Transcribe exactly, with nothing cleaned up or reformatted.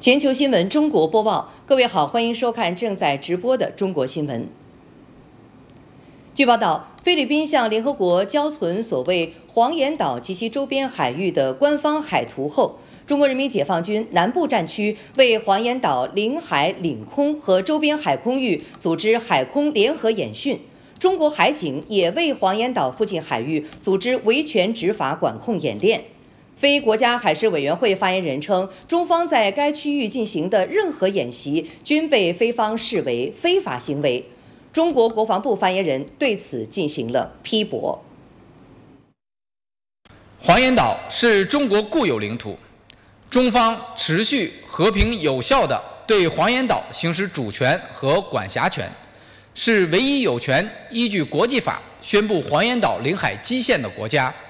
全球新闻中国播报，各位好，欢迎收看正在直播的中国新闻。据报道，菲律宾向联合国交存所谓黄岩岛及其周边海域的官方海图后，中国人民解放军南部战区为黄岩岛领海、领空和周边海空域组织海空联合演训。中国海警也为黄岩岛附近海域组织维权执法管控演练。非国家海事委员会发言人称，中方在该区域进行的任何演习均被菲方视为非法行为。中国国防部发言人对此进行了批驳。 黄岩岛是中国固有领土，中方持续和平有效地对黄岩岛行使主权和管辖权，是唯一有权依据国际法宣布黄岩岛领海基线的国家。